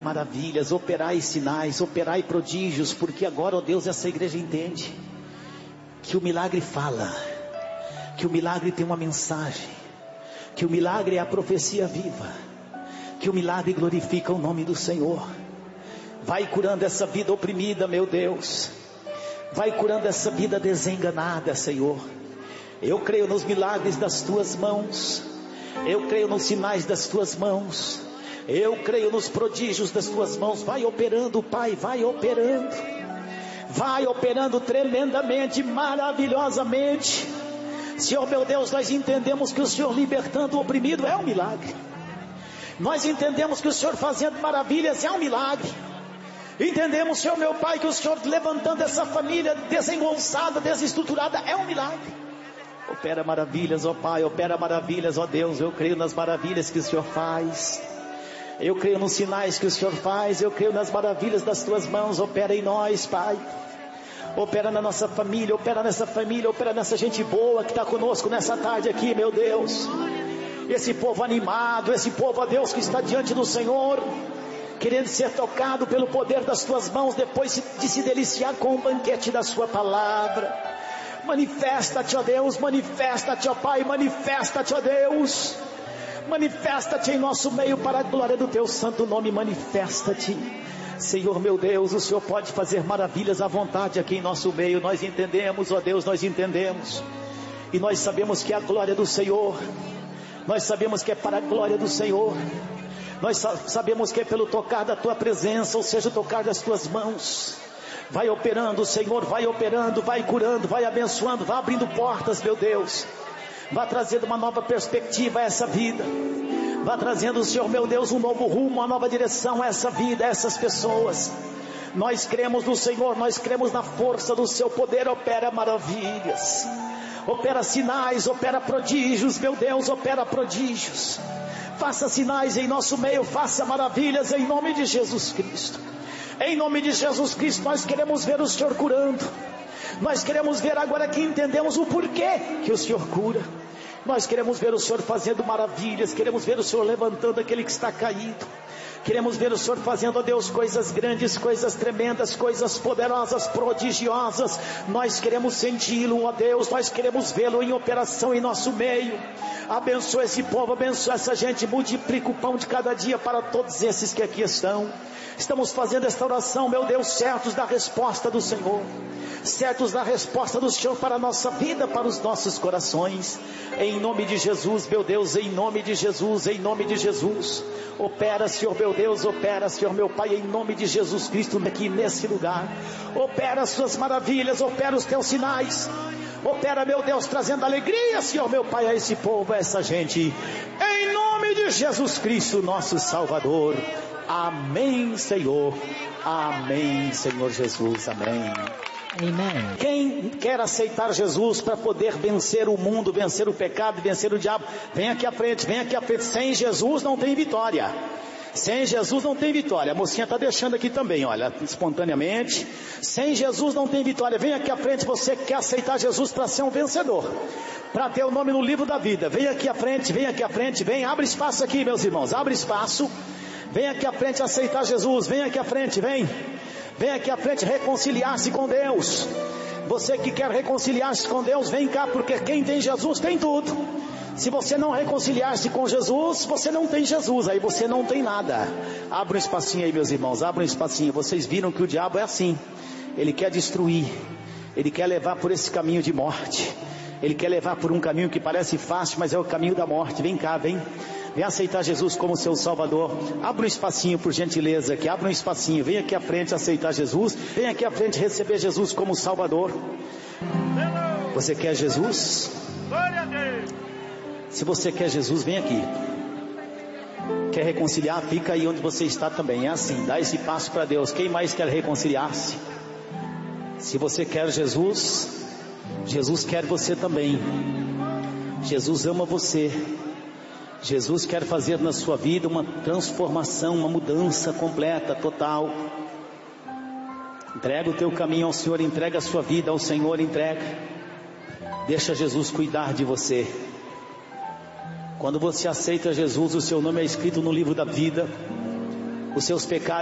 maravilhas, operai sinais, operai prodígios, porque agora, ó Deus, essa igreja entende que o milagre fala, que o milagre tem uma mensagem, que o milagre é a profecia viva, que o milagre glorifica o nome do Senhor. Vai curando essa vida oprimida, meu Deus, vai curando essa vida desenganada, Senhor. Eu creio nos milagres das tuas mãos, eu creio nos sinais das tuas mãos, eu creio nos prodígios das tuas mãos. Vai operando, Pai, vai operando tremendamente, maravilhosamente. Senhor meu Deus, nós entendemos que o Senhor libertando o oprimido é um milagre. Nós entendemos que o Senhor fazendo maravilhas é um milagre. Entendemos, Senhor meu Pai, que o Senhor levantando essa família desengonçada, desestruturada é um milagre. Opera maravilhas, ó Pai, opera maravilhas, ó Deus. Eu creio nas maravilhas que o Senhor faz, eu creio nos sinais que o Senhor faz, eu creio nas maravilhas das tuas mãos. Opera em nós, Pai, opera na nossa família, opera nessa família, opera nessa gente boa que está conosco nessa tarde aqui, meu Deus. Esse povo animado, esse povo, ó Deus, que está diante do Senhor, querendo ser tocado pelo poder das tuas mãos, depois de se deliciar com o banquete da sua palavra. Manifesta-te, ó Deus, manifesta-te, ó Pai, manifesta-te, ó Deus, manifesta-te em nosso meio para a glória do teu santo nome. Manifesta-te, Senhor meu Deus. O Senhor pode fazer maravilhas à vontade aqui em nosso meio. Nós entendemos, ó Deus, nós entendemos, e nós sabemos que é a glória do Senhor, nós sabemos que é para a glória do Senhor, nós sabemos que é pelo tocar da tua presença, ou seja, o tocar das tuas mãos. Vai operando, Senhor, vai operando, vai curando, vai abençoando, vai abrindo portas, meu Deus. Vai trazendo uma nova perspectiva a essa vida. Vai trazendo, Senhor meu Deus, um novo rumo, uma nova direção a essa vida, a essas pessoas. Nós cremos no Senhor, nós cremos na força do seu poder. Opera maravilhas, opera sinais, opera prodígios, meu Deus, opera prodígios. Faça sinais em nosso meio, faça maravilhas em nome de Jesus Cristo. Em nome de Jesus Cristo, nós queremos ver o Senhor curando. Nós queremos ver agora que entendemos o porquê que o Senhor cura. Nós queremos ver o Senhor fazendo maravilhas, queremos ver o Senhor levantando aquele que está caído. Queremos ver o Senhor fazendo, ó Deus, coisas grandes, coisas tremendas, coisas poderosas, prodigiosas. Nós queremos senti-lo, ó Deus, nós queremos vê-lo em operação em nosso meio. Abençoa esse povo, abençoa essa gente, multiplica o pão de cada dia para todos esses que aqui estão. Estamos fazendo esta oração, meu Deus, certos da resposta do Senhor, certos da resposta do Senhor para a nossa vida, para os nossos corações. Em nome de Jesus, meu Deus, em nome de Jesus, em nome de Jesus. Opera, Senhor meu Deus, opera, Senhor meu Pai, em nome de Jesus Cristo, aqui nesse lugar. Opera as suas maravilhas, opera os teus sinais. Opera, meu Deus, trazendo alegria, Senhor meu Pai, a esse povo, a essa gente. Em nome de Jesus Cristo, nosso Salvador. Amém, Senhor. Amém, Senhor Jesus. Amém. Amen. Quem quer aceitar Jesus para poder vencer o mundo, vencer o pecado, vencer o diabo, vem aqui à frente, vem aqui à frente. Sem Jesus não tem vitória. Sem Jesus não tem vitória. A mocinha está deixando aqui também, olha, espontaneamente. Sem Jesus não tem vitória. Vem aqui à frente, você que quer aceitar Jesus para ser um vencedor, para ter o nome no livro da vida. Vem aqui à frente, vem aqui à frente, vem, abre espaço aqui, meus irmãos, abre espaço. Vem aqui à frente aceitar Jesus, vem aqui à frente, vem. Vem aqui à frente reconciliar-se com Deus. Você que quer reconciliar-se com Deus, vem cá, porque quem tem Jesus tem tudo. Se você não reconciliar-se com Jesus, você não tem Jesus, aí você não tem nada. Abra um espacinho aí, meus irmãos, abra um espacinho. Vocês viram que o diabo é assim, ele quer destruir, ele quer levar por esse caminho de morte, ele quer levar por um caminho que parece fácil, mas é o caminho da morte. Vem cá, vem. Vem aceitar Jesus como seu Salvador. Abra um espacinho, por gentileza, aqui. Abra um espacinho. Vem aqui à frente aceitar Jesus. Vem aqui à frente receber Jesus como Salvador. Você quer Jesus? Se você quer Jesus, vem aqui. Quer reconciliar? Fica aí onde você está também. É assim, dá esse passo para Deus. Quem mais quer reconciliar-se? Se você quer Jesus, Jesus quer você também. Jesus ama você. Jesus quer fazer na sua vida uma transformação, uma mudança completa, total. Entrega o teu caminho ao Senhor, entrega a sua vida ao Senhor, entrega. Deixa Jesus cuidar de você. Quando você aceita Jesus, o seu nome é escrito no livro da vida. os seus pecados